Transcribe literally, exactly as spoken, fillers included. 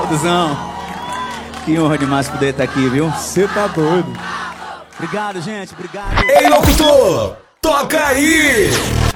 Cusão, que honra demais poder estar aqui, viu? Você tá doido. Obrigado, gente, obrigado. Ei, locutor, toca aí!